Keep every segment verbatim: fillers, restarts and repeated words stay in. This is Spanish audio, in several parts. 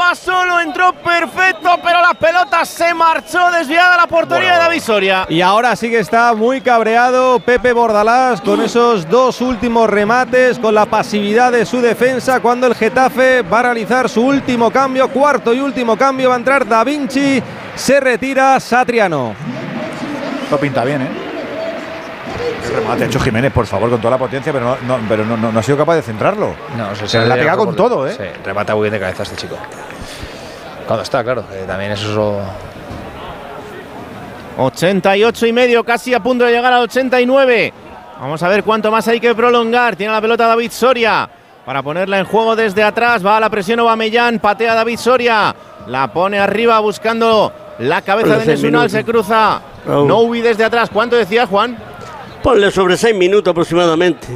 estaba solo, entró perfecto, pero la pelota se marchó desviada a la portería bueno, de David Soria. Y ahora sí que está muy cabreado Pepe Bordalás con esos dos últimos remates, con la pasividad de su defensa, cuando el Getafe va a realizar su último cambio, cuarto y último cambio, va a entrar Da Vinci, se retira Satriano. Esto pinta bien, ¿eh? El remate hecho Jiménez, por favor, con toda la potencia, pero no, no, pero no, no, no ha sido capaz de centrarlo. No, se, se la pega con por, todo, ¿eh? Sí, remata muy bien de cabeza este chico. Cuando está, claro, eh, también eso es lo... ochenta y ocho y medio, casi a punto de llegar al ochenta y nueve. Vamos a ver cuánto más hay que prolongar. Tiene la pelota David Soria para ponerla en juego desde atrás. Va a la presión Aubameyang, patea David Soria, la pone arriba buscando la cabeza de Nesunal, se cruza oh. Noubi desde atrás. ¿Cuánto decía Juan? Ponle sobre seis minutos aproximadamente.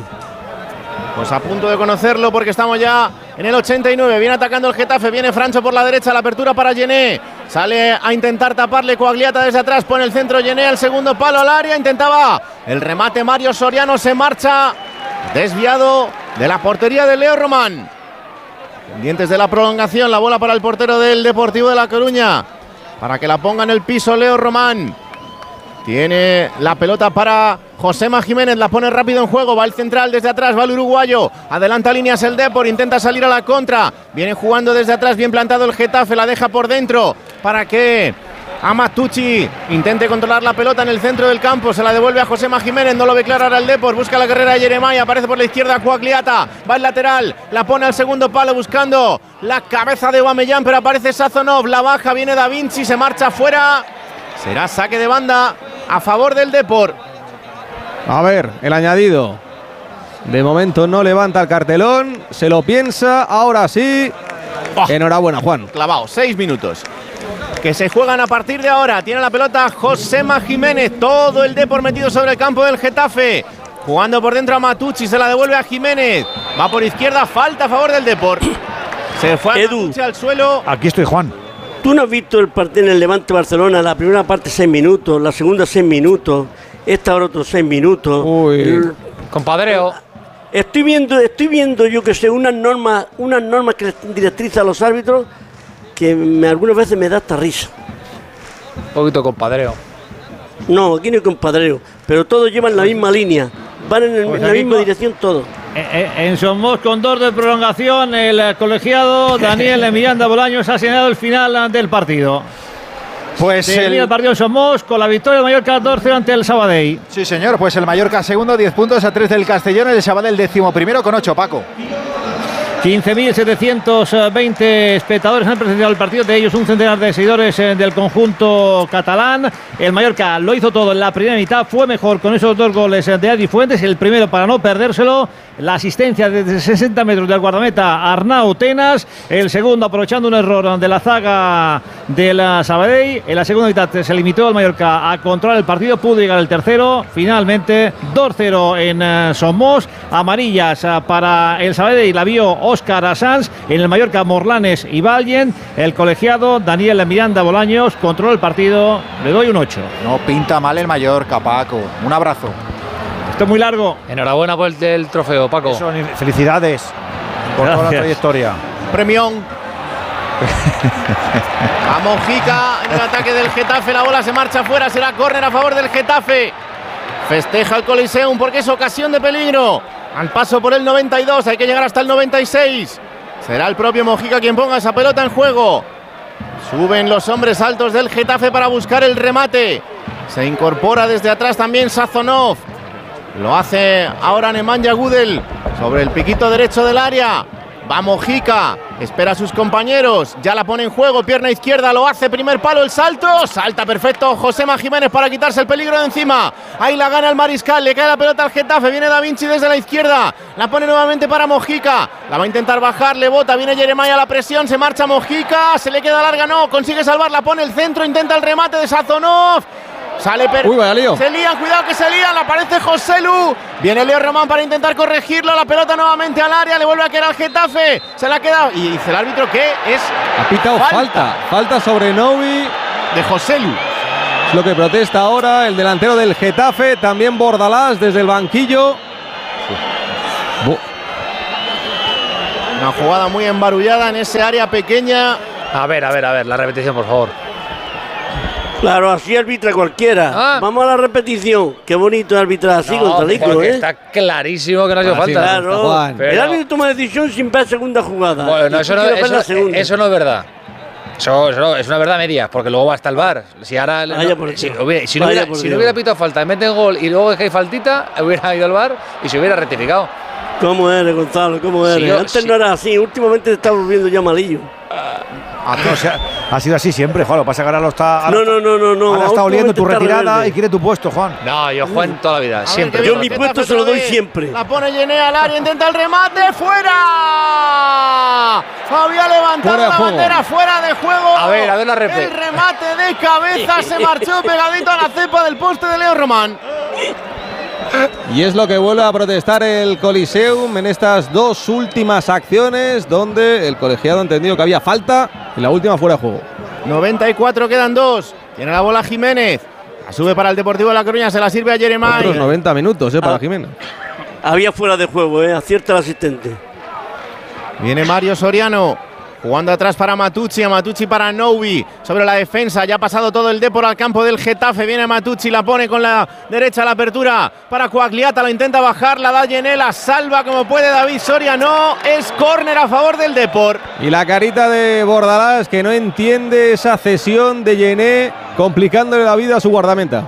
Pues a punto de conocerlo porque estamos ya en el ochenta y nueve. Viene atacando el Getafe, viene Francho por la derecha, la apertura para Yené. Sale a intentar taparle Coagliata desde atrás, pone el centro Yené al segundo palo al área, intentaba el remate Mario Soriano, se marcha desviado de la portería de Leo Román. Pendientes de la prolongación, la bola para el portero del Deportivo de La Coruña, para que la ponga en el piso Leo Román. Tiene la pelota para Josema Jiménez, la pone rápido en juego, va el central desde atrás, va el uruguayo, adelanta líneas el Depor, intenta salir a la contra, viene jugando desde atrás, bien plantado el Getafe, la deja por dentro para que Amatucci intente controlar la pelota en el centro del campo, se la devuelve a Josema Jiménez, no lo ve claro ahora el Depor, busca la carrera de Jeremai, aparece por la izquierda Coagliata, va el lateral, la pone al segundo palo buscando la cabeza de Aubameyang, pero aparece Sazonov, la baja, viene Da Vinci, se marcha fuera, será saque de banda a favor del Depor. A ver, el añadido. De momento no levanta el cartelón, se lo piensa, ahora sí. Oh, enhorabuena, Juan. Clavado, seis minutos. Que se juegan a partir de ahora. Tiene la pelota Josema Jiménez. Todo el Depor metido sobre el campo del Getafe. Jugando por dentro a Matucci, se la devuelve a Jiménez. Va por izquierda, falta a favor del Depor. Se fue a Edu, al suelo. Aquí estoy, Juan. ¿Tú no has visto el partido en el Levante Barcelona? La primera parte seis minutos, la segunda seis minutos, esta hora otros seis minutos. Uy, compadreo. Estoy viendo, estoy viendo yo que sé, unas normas, unas normas que directrices a los árbitros que me, algunas veces me da hasta risa. Un poquito compadreo. No, aquí no hay compadreo, pero todos llevan la misma línea, van en, el, pues en la misma con... dirección todos. En Somos, con dos de prolongación, el colegiado Daniel Miranda Bolaños ha señalado el final del partido. Pues el... el partido en Somos con la victoria del Mallorca dos cero ante el Sabadell. Sí, señor, pues el Mallorca segundo, diez puntos a tres del Castellón, el Sabadell décimo primero con ocho, Paco. quince mil setecientos veinte espectadores han presenciado el partido, de ellos un centenar de seguidores del conjunto catalán. El Mallorca lo hizo todo en la primera mitad, fue mejor con esos dos goles de Adi Fuentes, el primero para no perdérselo, la asistencia desde sesenta metros del guardameta Arnau Tenas, el segundo aprovechando un error de la zaga de la Sabadell. En la segunda mitad se limitó al Mallorca a controlar el partido, pudo llegar el tercero, finalmente dos cero en Somos, amarillas para el Sabadell, la vio Óscar Sanz, en el Mallorca Morlanes y Vallen. El colegiado Daniel Miranda Bolaños controló el partido, le doy un ocho. No pinta mal el Mallorca, Paco. Un abrazo. Esto es muy largo. Enhorabuena por el, el trofeo, Paco. Eso, felicidades por Gracias. Toda la trayectoria. Premión. A Mojica en el ataque del Getafe, la bola se marcha fuera, será córner a favor del Getafe. Festeja el Coliseum porque es ocasión de peligro. Al paso por el noventa y dos, hay que llegar hasta el noventa y seis. Será el propio Mojica quien ponga esa pelota en juego. Suben los hombres altos del Getafe para buscar el remate. Se incorpora desde atrás también Sazonov. Lo hace ahora Nemanja Gudel sobre el piquito derecho del área. Va Mojica, espera a sus compañeros, ya la pone en juego, pierna izquierda, lo hace, primer palo, el salto, salta perfecto Josema Jiménez para quitarse el peligro de encima. Ahí la gana el Mariscal, le cae la pelota al Getafe, viene Da Vinci desde la izquierda, la pone nuevamente para Mojica, la va a intentar bajar, le bota, viene Jeremai a la presión, se marcha Mojica, se le queda larga, no, consigue salvarla, pone el centro, intenta el remate de Sazonov. Sale per... Uy, vaya lío. Se lían, cuidado que se lían, aparece Joselu. Viene Leo Román para intentar corregirlo. La pelota nuevamente al área, le vuelve a quedar al Getafe. Se la ha quedado. Y dice el árbitro que es. Ha pitado falta. Falta, falta sobre Noubi. De Joselu. Es lo que protesta ahora el delantero del Getafe. También Bordalás desde el banquillo. Una jugada muy embarullada en ese área pequeña. A ver, a ver, a ver, la repetición, por favor. Claro, así arbitra cualquiera. Ah. Vamos a la repetición. Qué bonito arbitrar así, No, Gonzalico, porque ¿eh? está clarísimo que no ha sido Ah, sí, falta. Claro. Juan. Pero- El árbitro toma decisión sin ver segunda jugada. Bueno, Y eso tú no, quieres ver la eso, segunda. eso no es verdad. Eso, eso no- es una verdad media, porque luego va hasta el bar. Si ahora Vaya no- por si, Dios. hubiera, si no, Vaya hubiera, por si no Dios. hubiera pitado falta, meten gol y luego es que hay faltita, hubiera ido al bar y se hubiera rectificado. ¿Cómo eres, Gonzalo? ¿Cómo Sí, eres? yo- Antes sí. no era así. Últimamente te está volviendo ya malillo. Ah, no, o sea, ha sido así siempre, Juan. Lo que pasa es que ahora lo está. Ahora, No, no, no, no, no. ahora está Últimamente oliendo tu está retirada rebelde. y quiere tu puesto, Juan. No, yo juego toda la vida, A ver, siempre. que Yo viene mi el puesto Getafe se lo otra doy vez. siempre. La pone Yené al área, intenta el remate, fuera. Había levantado Fuera de la juego. bandera, fuera de juego. A ver, a ver la repe. El remate de cabeza se marchó pegadito a la cepa del poste de Leo Román. Y es lo que vuelve a protestar el Coliseum en estas dos últimas acciones, donde el colegiado ha entendido que había falta y la última fuera de juego. noventa y cuatro, quedan dos. Tiene la bola Jiménez. La sube para el Deportivo de La Coruña, se la sirve a Otros Jeremai. noventa minutos eh, para Ah. Jiménez. Había fuera de juego, ¿eh? Acierta el asistente. Viene Mario Soriano. Jugando atrás para Matucci, a Matucci para Noubi. Sobre la defensa, ya ha pasado todo el Depor al campo del Getafe. Viene Matucci, la pone con la derecha a la apertura para Coagliata, lo intenta bajar, la da Yené, la salva como puede David Soriano. Es córner a favor del Depor. Y la carita de Bordalás, que no entiende esa cesión de Yené, complicándole la vida a su guardameta.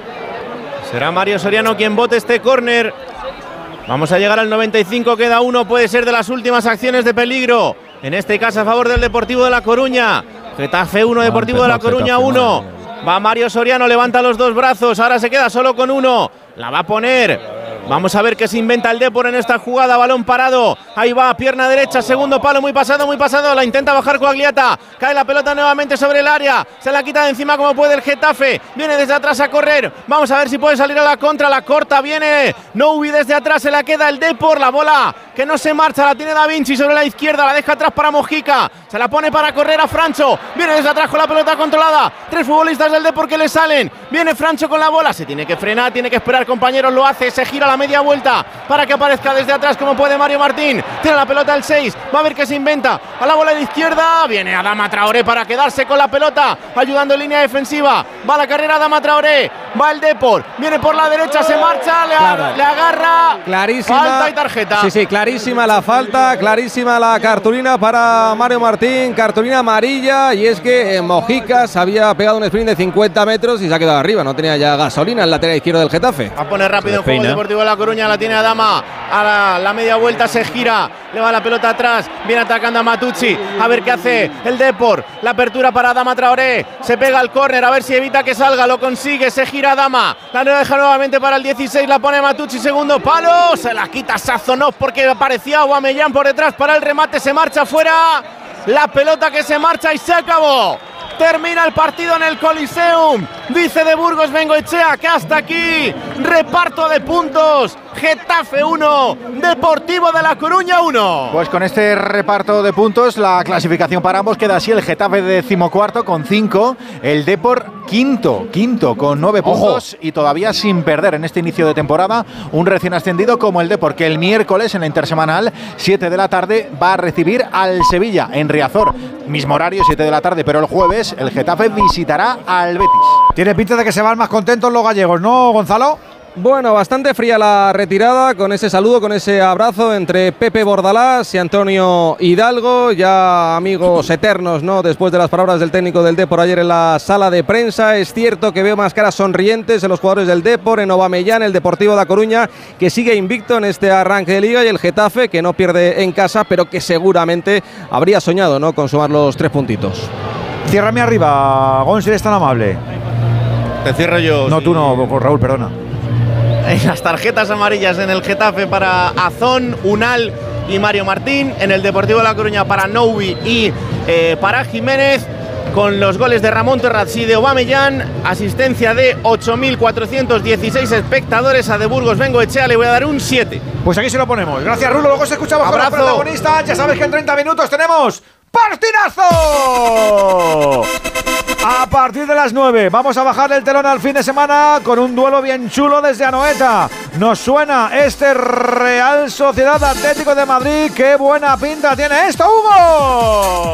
Será Mario Soriano quien bote este córner. Vamos a llegar al noventa y cinco, queda uno, puede ser de las últimas acciones de peligro. En este caso a favor del Deportivo de La Coruña. Getafe uno, Deportivo de La Coruña uno. Va Mario Soriano, levanta los dos brazos, ahora se queda solo con uno. La va a poner. Vamos a ver qué se inventa el Depor en esta jugada, balón parado. Ahí va, pierna derecha, segundo palo, muy pasado, muy pasado. La intenta bajar Coagliata. Cae la pelota nuevamente sobre el área. Se la quita de encima como puede el Getafe. Viene desde atrás a correr. Vamos a ver si puede salir a la contra. La corta viene Noubi desde atrás. Se la queda el Depor. La bola que no se marcha. La tiene Da Vinci sobre la izquierda. La deja atrás para Mojica. Se la pone para correr a Francho. Viene desde atrás con la pelota controlada. Tres futbolistas del Depor que le salen. Viene Francho con la bola. Se tiene que frenar, tiene que esperar, compañeros. Lo hace. Se gira la media vuelta para que aparezca desde atrás como puede Mario Martín. Tiene la pelota el seis. Va a ver qué se inventa. A la bola de izquierda. Viene Adama Traoré para quedarse con la pelota. Ayudando en línea defensiva. Va la carrera Adama Traoré. Va el Depor. Viene por la derecha. Se marcha. Le, Claro. le agarra. Clarísima. Falta y tarjeta. Sí, sí, clarísima la falta, clarísima la cartulina para Mario Martín, cartulina amarilla. Y es que en Mojicas había pegado un sprint de cincuenta metros y se ha quedado arriba. No tenía ya gasolina en el lateral izquierdo del Getafe. Va a poner rápido en juego el despeina. Deportivo de La Coruña, la tiene Adama, a la, la media vuelta se gira, le va la pelota atrás, viene atacando a Matucci, a ver qué hace el Depor, la apertura para Adama Traoré, se pega al córner, a ver si evita que salga, lo consigue, se gira Adama, la deja nuevamente para el dieciséis, la pone Matucci, segundo palo, se la quita Sazonov porque aparecía Aubameyang por detrás para el remate, se marcha fuera, la pelota que se marcha y se acabó. Termina el partido en el Coliseum. Dice de Burgos Bengoechea que hasta aquí reparto de puntos. Getafe uno, Deportivo de La Coruña uno. Pues con este reparto de puntos, la clasificación para ambos queda así: el Getafe decimocuarto con cinco, el Depor quinto, quinto con nueve puntos y todavía sin perder en este inicio de temporada un recién ascendido como el Depor, que el miércoles en la intersemanal, siete de la tarde, va a recibir al Sevilla en Riazor. Mismo horario, siete de la tarde, pero el jueves el Getafe visitará al Betis. Tiene pinta de que se van más contentos los gallegos, ¿no, Gonzalo? Bueno, bastante fría la retirada, con ese saludo, con ese abrazo entre Pepe Bordalás y Antonio Hidalgo, ya amigos eternos, ¿no? Después de las palabras del técnico del Depor ayer en la sala de prensa. Es cierto que veo más caras sonrientes en los jugadores del Depor, en Aubameyang, el Deportivo de La Coruña, que sigue invicto en este arranque de liga, y el Getafe, que no pierde en casa, pero que seguramente habría soñado, ¿no?, con sumar los tres puntitos. Ciérrame arriba, Gon, si eres tan amable. Te cierro yo. No, sí. tú no, Raúl, perdona. En las tarjetas amarillas en el Getafe para Azón, Unal y Mario Martín. En el Deportivo de La Coruña para Noubi y eh, para Jiménez. Con los goles de Ramón Terraz y de Aubameyang. Asistencia de ocho mil cuatrocientos dieciséis espectadores a de Burgos Bengoechea. Le voy a dar un siete. Pues aquí se lo ponemos. Gracias, Rulo. Luego se escuchamos con los Abrazo. protagonistas. Ya sabes que en treinta minutos tenemos ¡partidazo! A partir de las nueve vamos a bajar el telón al fin de semana con un duelo bien chulo desde Anoeta. Nos suena este Real Sociedad Atlético de Madrid. ¡Qué buena pinta tiene esto, Hugo!